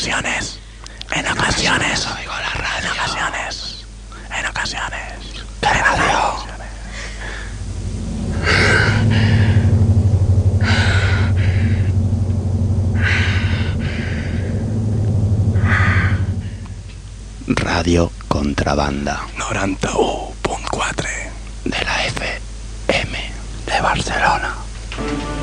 ocasiones. En ocasiones oigo la radio. En ocasiones. ¿Qué radio? Radio Contrabanda 91.4 de la FM de Barcelona.